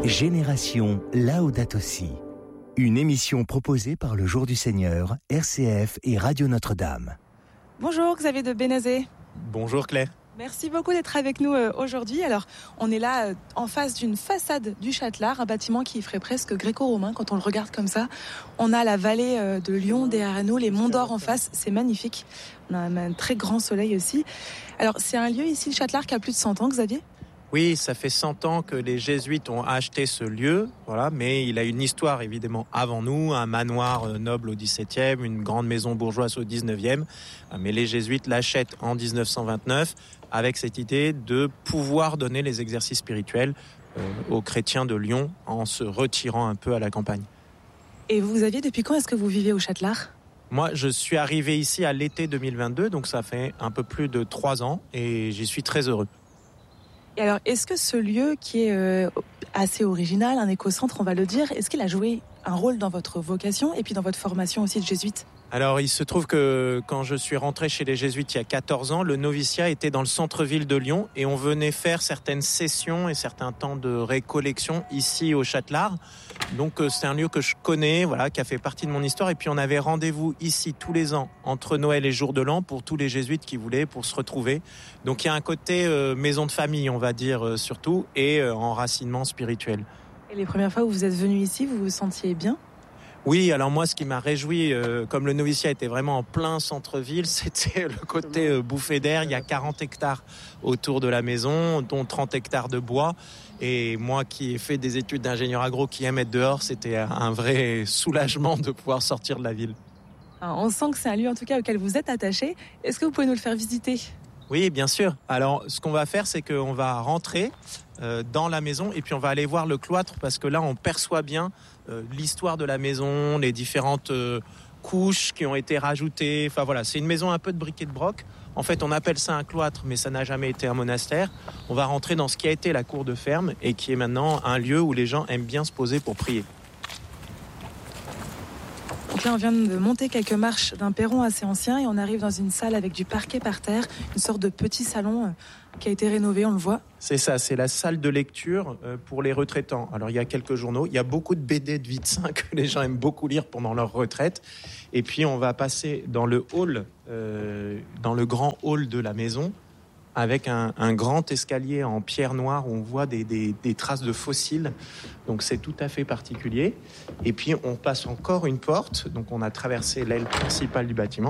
Génération Laudato Si. Une émission proposée par le Jour du Seigneur, RCF et Radio Notre-Dame. Bonjour Xavier de Bénazet. Bonjour Claire. Merci beaucoup d'être avec nous aujourd'hui. Alors, on est là en face d'une façade du Châtelard, un bâtiment qui ferait presque gréco-romain quand on le regarde comme ça. On a la vallée de Lyon derrière nous, les Monts d'Or en face, c'est magnifique. On a un très grand soleil aussi. Alors, c'est un lieu ici, le Châtelard, qui a plus de 100 ans, Xavier ? Oui, ça fait 100 ans que les jésuites ont acheté ce lieu, voilà, mais il a une histoire évidemment avant nous, un manoir noble au XVIIe, une grande maison bourgeoise au XIXe, mais les jésuites l'achètent en 1929 avec cette idée de pouvoir donner les exercices spirituels aux chrétiens de Lyon en se retirant un peu à la campagne. Et vous, Xavier, depuis quand est-ce que vous vivez au Châtelard ? Moi, je suis arrivé ici à l'été 2022, donc ça fait un peu plus de 3 ans et j'y suis très heureux. Et alors, est-ce que ce lieu qui est assez original, un éco-centre, on va le dire, est-ce qu'il a joué un rôle dans votre vocation et puis dans votre formation aussi de jésuite ? Alors, il se trouve que quand je suis rentré chez les jésuites il y a 14 ans, le noviciat était dans le centre-ville de Lyon et on venait faire certaines sessions et certains temps de récollection ici au Châtelard. Donc, c'est un lieu que je connais, voilà, qui a fait partie de mon histoire. Et puis, on avait rendez-vous ici tous les ans entre Noël et Jour de l'An pour tous les jésuites qui voulaient pour se retrouver. Donc, il y a un côté maison de famille, on va dire, surtout, et enracinement spirituel. Et les premières fois où vous êtes venu ici, vous vous sentiez bien ? Oui, alors moi, ce qui m'a réjoui, comme le noviciat était vraiment en plein centre-ville, c'était le côté bouffée d'air. Il y a 40 hectares autour de la maison, dont 30 hectares de bois. Et moi qui ai fait des études d'ingénieur agro, qui aime être dehors, c'était un vrai soulagement de pouvoir sortir de la ville. Alors, on sent que c'est un lieu en tout cas auquel vous êtes attaché. Est-ce que vous pouvez nous le faire visiter ? Oui, bien sûr. Alors, ce qu'on va faire, c'est qu'on va rentrer dans la maison et puis on va aller voir le cloître parce que là, on perçoit bien l'histoire de la maison, les différentes couches qui ont été rajoutées. Enfin voilà, c'est une maison un peu de bric et de broc. En fait, on appelle ça un cloître, mais ça n'a jamais été un monastère. On va rentrer dans ce qui a été la cour de ferme et qui est maintenant un lieu où les gens aiment bien se poser pour prier. Donc là, on vient de monter quelques marches d'un perron assez ancien et on arrive dans une salle avec du parquet par terre, une sorte de petit salon qui a été rénové, on le voit. C'est ça, c'est la salle de lecture pour les retraitants. Alors, il y a quelques journaux, il y a beaucoup de BD de vie de saint que les gens aiment beaucoup lire pendant leur retraite. Et puis, on va passer dans le hall, dans le grand hall de la maison, avec un grand escalier en pierre noire où on voit des traces de fossiles. Donc c'est tout à fait particulier. Et puis on passe encore une porte, donc on a traversé l'aile principale du bâtiment.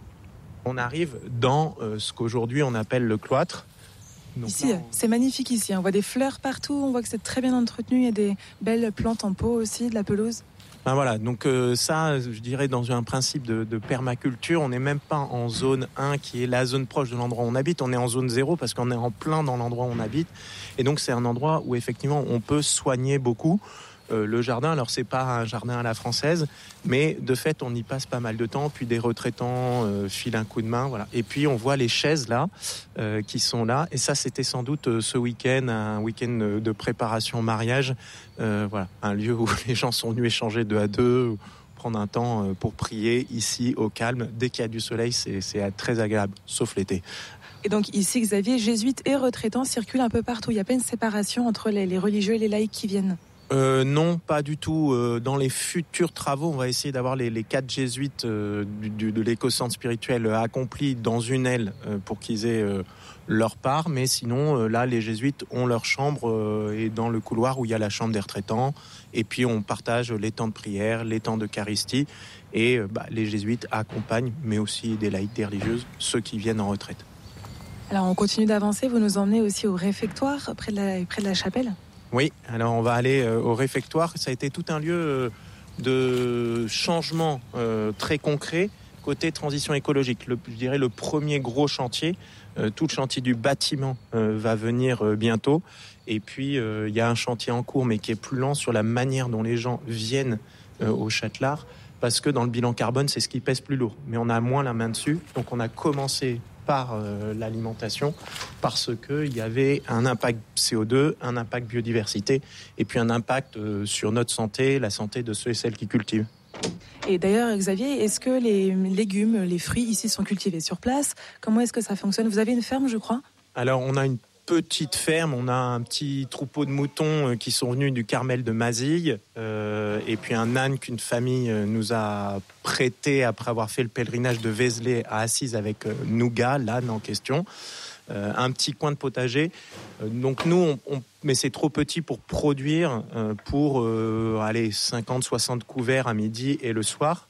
On arrive dans ce qu'aujourd'hui on appelle le cloître. Donc ici, c'est magnifique ici, on voit des fleurs partout, on voit que c'est très bien entretenu, il y a des belles plantes en pot aussi, de la pelouse. Ben voilà, donc ça, je dirais dans un principe de permaculture, on n'est même pas en zone 1 qui est la zone proche de l'endroit où on habite, on est en zone 0 parce qu'on est en plein dans l'endroit où on habite. Et donc c'est un endroit où effectivement on peut soigner beaucoup. Le jardin, alors c'est pas un jardin à la française, mais de fait on y passe pas mal de temps, puis des retraitants filent un coup de main, voilà. Et puis on voit les chaises là, qui sont là, et ça c'était sans doute ce week-end, un week-end de préparation au mariage, voilà, un lieu où les gens sont venus échanger 2 à 2, prendre un temps pour prier ici au calme. Dès qu'il y a du soleil, c'est très agréable, sauf l'été. Et donc ici, Xavier, jésuites et retraitants circulent un peu partout, il n'y a pas une séparation entre les religieux et les laïcs qui viennent ? Non, pas du tout. Dans les futurs travaux, on va essayer d'avoir les 4 jésuites de l'éco-centre spirituel accomplis dans une aile pour qu'ils aient leur part. Mais sinon, là, les jésuites ont leur chambre et dans le couloir où il y a la chambre des retraitants. Et puis, on partage les temps de prière, les temps d'Eucharistie. Et les jésuites accompagnent, mais aussi des laïcs, des religieuses, ceux qui viennent en retraite. Alors, on continue d'avancer. Vous nous emmenez aussi au réfectoire, près de la chapelle ? Oui, alors on va aller au réfectoire. Ça a été tout un lieu de changement très concret côté transition écologique. Je dirais le premier gros chantier, tout le chantier du bâtiment va venir bientôt. Et puis il y a un chantier en cours mais qui est plus lent sur la manière dont les gens viennent au Châtelard. Parce que dans le bilan carbone, c'est ce qui pèse plus lourd. Mais on a moins la main dessus. Donc on a commencé par l'alimentation parce qu'il y avait un impact CO2, un impact biodiversité et puis un impact sur notre santé, la santé de ceux et celles qui cultivent. Et d'ailleurs, Xavier, est-ce que les légumes, les fruits ici sont cultivés sur place ? Comment est-ce que ça fonctionne ? Vous avez une ferme, je crois ? Alors, on a une petite ferme. On a un petit troupeau de moutons qui sont venus du Carmel de Mazille, et puis un âne qu'une famille nous a prêté après avoir fait le pèlerinage de Vézelay à Assise avec Nougat, l'âne en question. Un petit coin de potager. Donc nous, mais c'est trop petit pour produire pour 50-60 couverts à midi et le soir.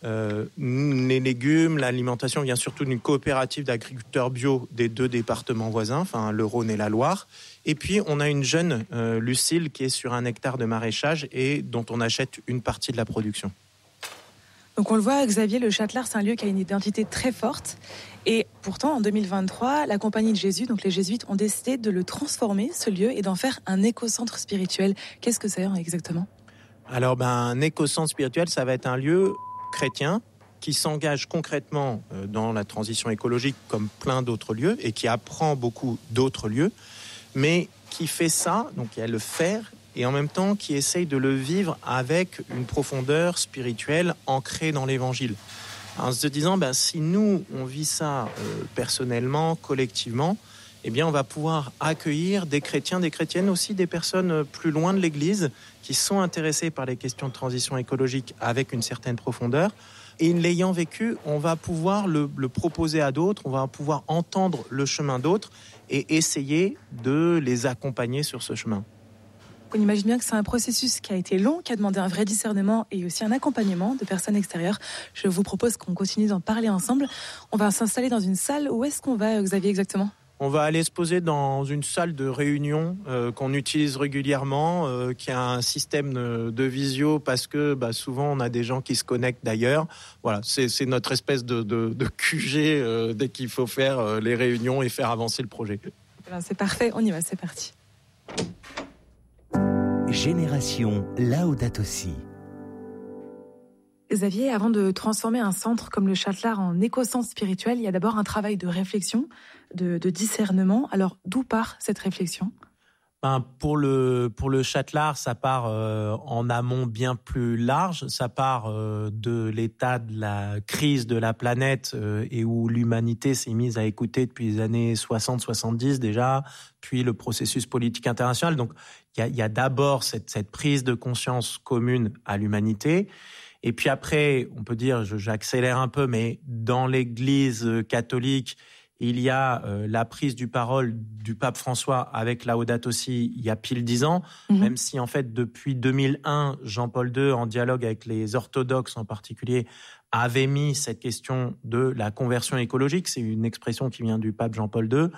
Les légumes, l'alimentation vient surtout d'une coopérative d'agriculteurs bio des 2 départements voisins, enfin le Rhône et la Loire. Et puis on a une jeune Lucille qui est sur 1 hectare de maraîchage et dont on achète une partie de la production. Donc on le voit, Xavier, le Châtelard, c'est un lieu qui a une identité très forte. Et pourtant, en 2023, la Compagnie de Jésus, donc les jésuites, ont décidé de le transformer, ce lieu, et d'en faire un écocentre spirituel. Qu'est-ce que c'est exactement ? Alors, un écocentre spirituel, ça va être un lieu chrétien qui s'engage concrètement dans la transition écologique comme plein d'autres lieux et qui apprend beaucoup d'autres lieux, mais qui fait ça, donc il y a le faire, et en même temps qui essaye de le vivre avec une profondeur spirituelle ancrée dans l'Évangile. En se disant, si nous, on vit ça personnellement, collectivement, eh bien, on va pouvoir accueillir des chrétiens, des chrétiennes, aussi des personnes plus loin de l'Église qui sont intéressées par les questions de transition écologique avec une certaine profondeur. Et l'ayant vécu, on va pouvoir le proposer à d'autres, on va pouvoir entendre le chemin d'autres et essayer de les accompagner sur ce chemin. On imagine bien que c'est un processus qui a été long, qui a demandé un vrai discernement et aussi un accompagnement de personnes extérieures. Je vous propose qu'on continue d'en parler ensemble. On va s'installer dans une salle. Où est-ce qu'on va, Xavier, exactement ? On va aller se poser dans une salle de réunion qu'on utilise régulièrement, qui a un système de visio parce que souvent on a des gens qui se connectent d'ailleurs. Voilà, c'est notre espèce de QG dès qu'il faut faire les réunions et faire avancer le projet. C'est parfait, on y va, c'est parti. Génération Laudato Si. Xavier, avant de transformer un centre comme le Châtelard en écocentre spirituel, il y a d'abord un travail de réflexion, de discernement. Alors, d'où part cette réflexion ? Pour le Châtelard, ça part en amont bien plus large. Ça part de l'état de la crise de la planète et où l'humanité s'est mise à écouter depuis les années 60-70 déjà, puis le processus politique international. Donc, il y a d'abord cette prise de conscience commune à l'humanité. Et puis après, on peut dire, j'accélère un peu, mais dans l'Église catholique, il y a la prise du parole du pape François avec Laudato Si il y a pile 10 ans, même si en fait depuis 2001, Jean-Paul II, en dialogue avec les orthodoxes en particulier, avait mis cette question de la conversion écologique, c'est une expression qui vient du pape Jean-Paul II,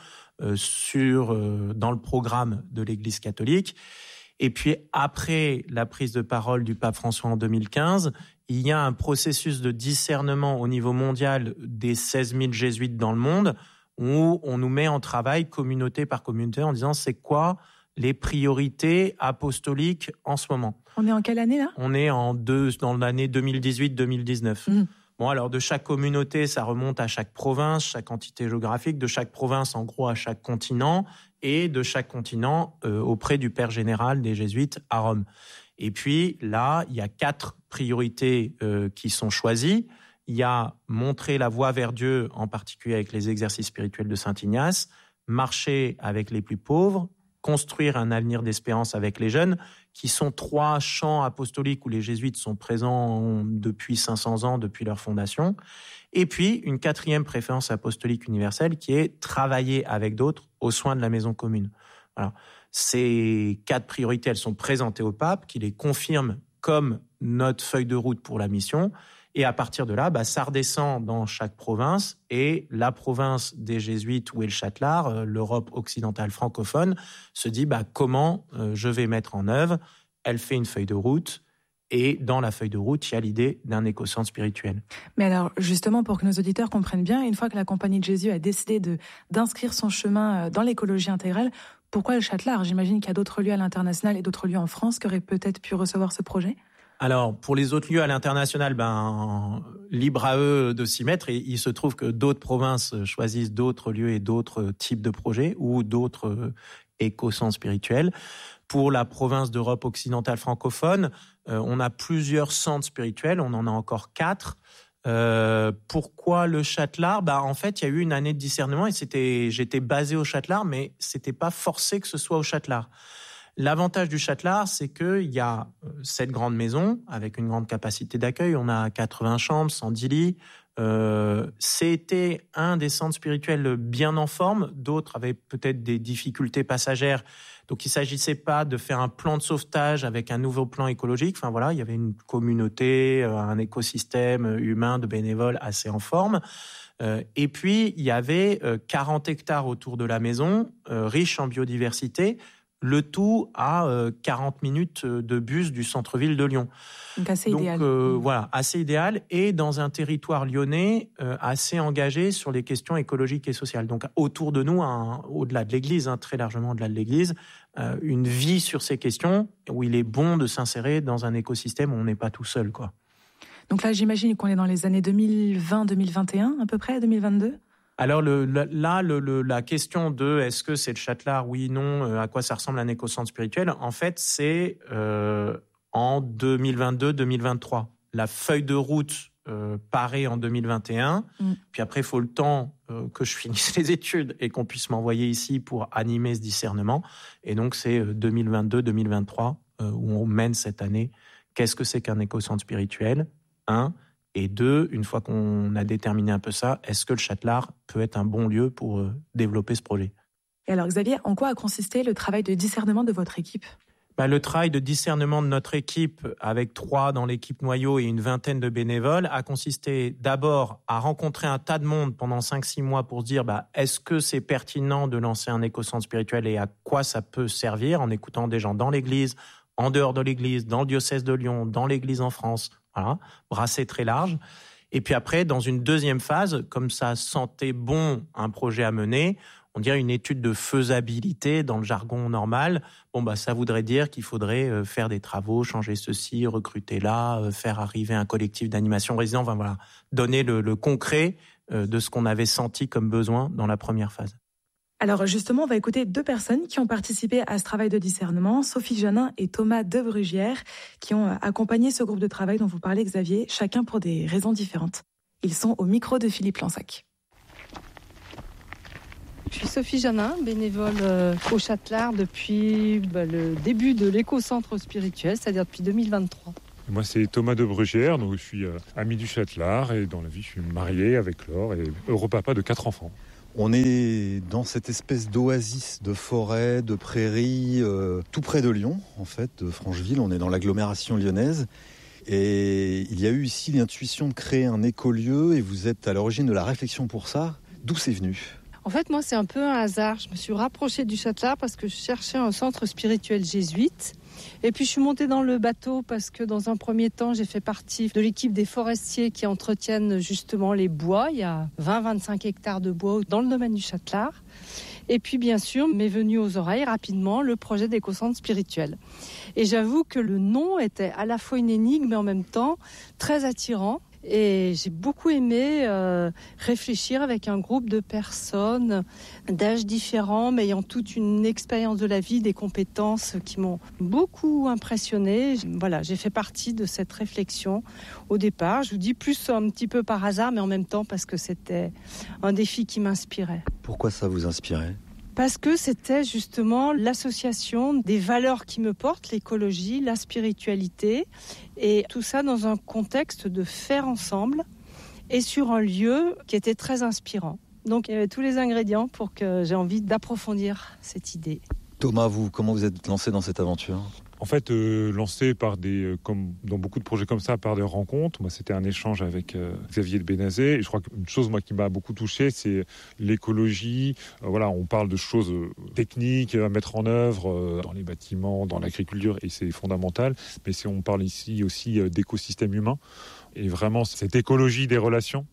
dans le programme de l'Église catholique. Et puis après la prise de parole du pape François en 2015, il y a un processus de discernement au niveau mondial des 16 000 jésuites dans le monde où on nous met en travail communauté par communauté en disant c'est quoi les priorités apostoliques en ce moment. On est en quelle année là ? On est dans l'année 2018-2019. Bon, alors de chaque communauté, ça remonte à chaque province, chaque entité géographique, de chaque province en gros à chaque continent et de chaque continent auprès du Père général des Jésuites à Rome. Et puis là, il y a 4 priorités qui sont choisies. Il y a montrer la voie vers Dieu, en particulier avec les exercices spirituels de Saint Ignace, marcher avec les plus pauvres, construire un avenir d'espérance avec les jeunes, qui sont 3 champs apostoliques où les jésuites sont présents depuis 500 ans, depuis leur fondation. Et puis, une 4e préférence apostolique universelle qui est travailler avec d'autres aux soins de la maison commune. Alors, ces 4 priorités, elles sont présentées au pape, qui les confirme comme notre feuille de route pour la mission. Et à partir de là, ça redescend dans chaque province. Et la province des Jésuites, où est le Châtelard, l'Europe occidentale francophone, se dit comment je vais mettre en œuvre. Elle fait une feuille de route. Et dans la feuille de route, il y a l'idée d'un écocentre spirituel. Mais alors, justement, pour que nos auditeurs comprennent bien, une fois que la Compagnie de Jésus a décidé d'inscrire son chemin dans l'écologie intégrale, pourquoi le Châtelard ? J'imagine qu'il y a d'autres lieux à l'international et d'autres lieux en France qui auraient peut-être pu recevoir ce projet. Alors, pour les autres lieux à l'international, libre à eux de s'y mettre. Et il se trouve que d'autres provinces choisissent d'autres lieux et d'autres types de projets ou d'autres écocentres spirituels. Pour la province d'Europe occidentale francophone, on a plusieurs centres spirituels. On en a encore 4. Pourquoi le Châtelard ? En fait, il y a eu une année de discernement et j'étais basé au Châtelard, mais c'était pas forcé que ce soit au Châtelard. L'avantage du Châtelard, c'est qu'il y a cette grande maison avec une grande capacité d'accueil. On a 80 chambres, 110 lits. C'était un des centres spirituels bien en forme. D'autres avaient peut-être des difficultés passagères. Donc, il ne s'agissait pas de faire un plan de sauvetage avec un nouveau plan écologique. Enfin, voilà, il y avait une communauté, un écosystème humain de bénévoles assez en forme. Et puis, il y avait 40 hectares autour de la maison, riches en biodiversité. Le tout à 40 minutes de bus du centre-ville de Lyon. Donc assez idéal. Voilà, assez idéal et dans un territoire lyonnais assez engagé sur les questions écologiques et sociales. Donc autour de nous, au-delà de l'église, très largement au-delà de l'église, une vie sur ces questions où il est bon de s'insérer dans un écosystème où on n'est pas tout seul, quoi. Donc là, j'imagine qu'on est dans les années 2020-2021 à peu près, 2022 ? Alors la question de est-ce que c'est le Châtelard, oui, non, à quoi ça ressemble un éco-centre spirituel, en fait, c'est en 2022-2023. La feuille de route paraît en 2021, puis après, il faut le temps que je finisse les études et qu'on puisse m'envoyer ici pour animer ce discernement. Et donc, c'est 2022-2023 où on mène cette année. Qu'est-ce que c'est qu'un éco-centre spirituel ? Et 2, une fois qu'on a déterminé un peu ça, est-ce que le Châtelard peut être un bon lieu pour développer ce projet ? Et alors Xavier, en quoi a consisté le travail de discernement de votre équipe ? Le travail de discernement de notre équipe, avec 3 dans l'équipe noyau et une vingtaine de bénévoles, a consisté d'abord à rencontrer un tas de monde pendant 5-6 mois pour se dire est-ce que c'est pertinent de lancer un éco-centre spirituel et à quoi ça peut servir, en écoutant des gens dans l'église, en dehors de l'église, dans le diocèse de Lyon, dans l'église en France. Voilà, brassé très large. Et puis après, dans une deuxième phase, comme ça sentait bon un projet à mener, on dirait une étude de faisabilité dans le jargon normal. Ça voudrait dire qu'il faudrait faire des travaux, changer ceci, recruter là, faire arriver un collectif d'animation résident. Enfin voilà, donner le concret de ce qu'on avait senti comme besoin dans la première phase. Alors justement, on va écouter 2 personnes qui ont participé à ce travail de discernement, Sophie Janin et Thomas de Brugière, qui ont accompagné ce groupe de travail dont vous parlez, Xavier, chacun pour des raisons différentes. Ils sont au micro de Philippe Lansac. Je suis Sophie Janin, bénévole au Châtelard depuis le début de l'éco-centre spirituel, c'est-à-dire depuis 2023. Moi, c'est Thomas de Brugière, donc je suis ami du Châtelard et dans la vie, je suis marié avec Laure et heureux papa de 4 enfants. On est dans cette espèce d'oasis de forêt, de prairies, tout près de Lyon, en fait, de Francheville. On est dans l'agglomération lyonnaise. Et il y a eu ici l'intuition de créer un écolieu et vous êtes à l'origine de la réflexion pour ça. D'où c'est venu ? En fait, moi, c'est un peu un hasard. Je me suis rapprochée du Châtelard parce que je cherchais un centre spirituel jésuite. Et puis, je suis montée dans le bateau parce que, dans un premier temps, j'ai fait partie de l'équipe des forestiers qui entretiennent justement les bois. Il y a 20-25 hectares de bois dans le domaine du Châtelard. Et puis, bien sûr, m'est venu aux oreilles rapidement le projet d'éco-centre spirituel. Et j'avoue que le nom était à la fois une énigme, mais en même temps très attirant. Et j'ai beaucoup aimé réfléchir avec un groupe de personnes d'âges différents, mais ayant toute une expérience de la vie, des compétences qui m'ont beaucoup impressionnée. Voilà, j'ai fait partie de cette réflexion au départ. Je vous dis plus un petit peu par hasard, mais en même temps parce que c'était un défi qui m'inspirait. Pourquoi ça vous inspirait ? Parce que c'était justement l'association des valeurs qui me portent, l'écologie, la spiritualité, et tout ça dans un contexte de faire ensemble et sur un lieu qui était très inspirant. Donc il y avait tous les ingrédients pour que j'ai envie d'approfondir cette idée. Thomas, vous, comment vous êtes lancé dans cette aventure ? En fait, lancé par comme dans beaucoup de projets comme ça, par des rencontres. Moi, c'était un échange avec Xavier de Bénazet. Et je crois qu'une chose, moi, qui m'a beaucoup touché, c'est l'écologie. On parle de choses techniques à mettre en œuvre dans les bâtiments, dans l'agriculture, et c'est fondamental. Mais on parle ici aussi d'écosystème humain. Et vraiment, cette écologie des relations,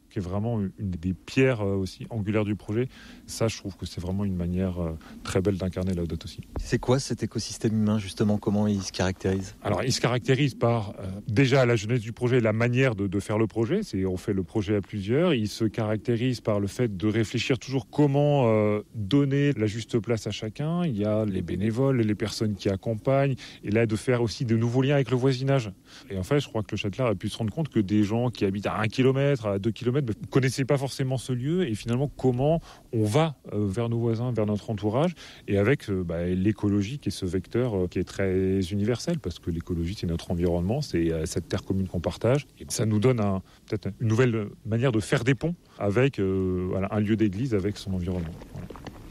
qui est vraiment une des pierres aussi angulaires du projet. Ça, je trouve que c'est vraiment une manière très belle d'incarner Laudato Si. C'est quoi cet écosystème humain, justement? Comment il se caractérise? Alors, il se caractérise par déjà la jeunesse du projet, la manière de faire le projet. On fait le projet à plusieurs. Il se caractérise par le fait de réfléchir toujours comment donner la juste place à chacun. Il y a les bénévoles, les personnes qui accompagnent, et là, de faire aussi de nouveaux liens avec le voisinage. Et en fait, je crois que le Châtelard a pu se rendre compte que des gens qui habitent à 1 km, à 2 km, ne connaissaient pas forcément ce lieu, et finalement, comment on va vers nos voisins, vers notre entourage, et avec l'écologie qui est ce vecteur qui est très universel, parce que l'écologie, c'est notre environnement, c'est cette terre commune qu'on partage, et ça nous donne peut-être une nouvelle manière de faire des ponts avec un lieu d'église, avec son environnement. Voilà.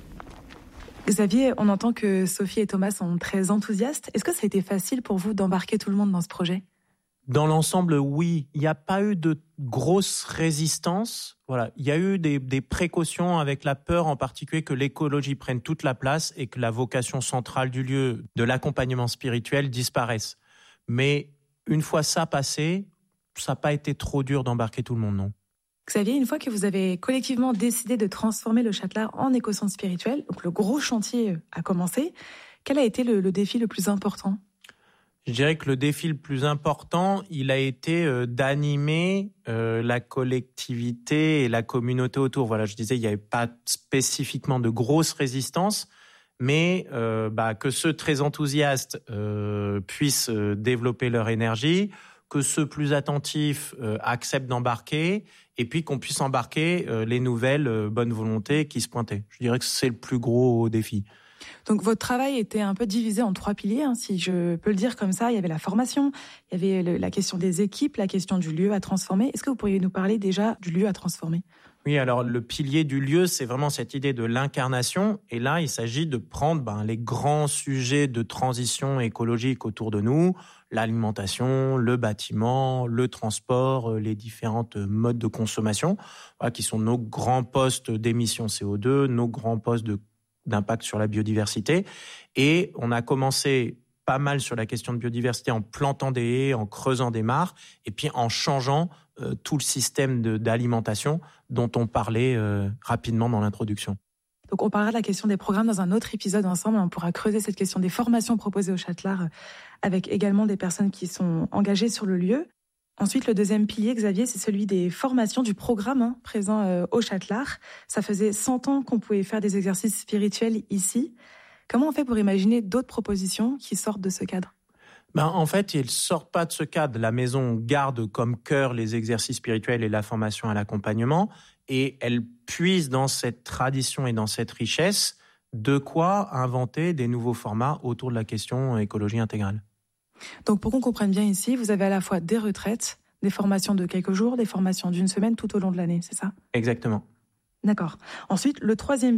Xavier, on entend que Sophie et Thomas sont très enthousiastes. Est-ce que ça a été facile pour vous d'embarquer tout le monde dans ce projet ? Dans l'ensemble, oui. Il n'y a pas eu de grosse résistance. Voilà. Il y a eu des précautions avec la peur en particulier que l'écologie prenne toute la place et que la vocation centrale du lieu, de l'accompagnement spirituel, disparaisse. Mais une fois ça passé, ça n'a pas été trop dur d'embarquer tout le monde, non. Xavier, une fois que vous avez collectivement décidé de transformer le Châtelard en éco-centre spirituel, donc le gros chantier a commencé, quel a été le défi le plus important ? Je dirais que le défi le plus important, il a été d'animer la collectivité et la communauté autour. Voilà, je disais, il n'y avait pas spécifiquement de grosse résistance, mais que ceux très enthousiastes puissent développer leur énergie, que ceux plus attentifs acceptent d'embarquer, et puis qu'on puisse embarquer les nouvelles bonnes volontés qui se pointaient. Je dirais que c'est le plus gros défi. Donc votre travail était un peu divisé en 3 piliers, si je peux le dire comme ça. Il y avait la formation, il y avait la question des équipes, la question du lieu à transformer. Est-ce que vous pourriez nous parler déjà du lieu à transformer ? Oui, alors le pilier du lieu, c'est vraiment cette idée de l'incarnation. Et là, il s'agit de prendre les grands sujets de transition écologique autour de nous, l'alimentation, le bâtiment, le transport, les différentes modes de consommation, qui sont nos grands postes d'émissions CO2, nos grands postes d'impact sur la biodiversité. Et on a commencé pas mal sur la question de biodiversité en plantant des haies, en creusant des mares, et puis en changeant tout le système d'alimentation dont on parlait rapidement dans l'introduction. Donc on parlera de la question des programmes dans un autre épisode ensemble. On pourra creuser cette question des formations proposées au Châtelard avec également des personnes qui sont engagées sur le lieu. Ensuite, le deuxième pilier, Xavier, c'est celui des formations du programme présent au Châtelard. Ça faisait 100 ans qu'on pouvait faire des exercices spirituels ici. Comment on fait pour imaginer d'autres propositions qui sortent de ce cadre ? En fait, ils ne sortent pas de ce cadre. La maison garde comme cœur les exercices spirituels et la formation à l'accompagnement, et elle puise dans cette tradition et dans cette richesse de quoi inventer des nouveaux formats autour de la question écologie intégrale. Donc pour qu'on comprenne bien ici, vous avez à la fois des retraites, des formations de quelques jours, des formations d'1 semaine tout au long de l'année, c'est ça ? Exactement. D'accord. Ensuite, le troisième